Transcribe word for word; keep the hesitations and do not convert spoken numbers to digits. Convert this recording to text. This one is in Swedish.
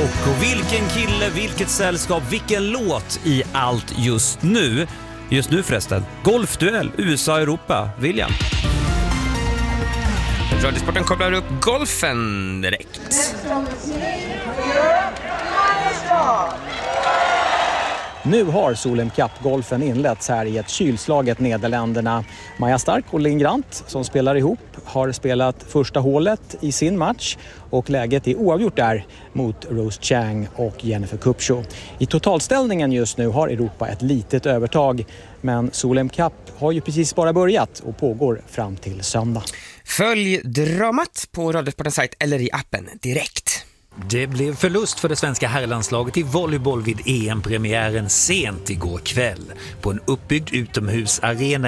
Och vilken kille, vilket sällskap, vilken låt i allt just nu. Just nu förresten, golfduell U S A-Europa. William. Radiosporten kopplar upp golfen direkt. Nu har Solheim Cup-golfen inletts här i ett kylslaget Nederländerna. Maja Stark och Linn Grant som spelar ihop har spelat första hålet i sin match och läget är oavgjort där mot Rose Chang och Jennifer Kupcho. I totalställningen just nu har Europa ett litet övertag, men Solheim Cup har ju precis bara börjat och pågår fram till söndag. Följ dramat på Radiosportens sajt eller i appen direkt. Det blev förlust för det svenska herrlandslaget i volleyboll vid E M-premiären sent igår kväll på en uppbyggd utomhusarena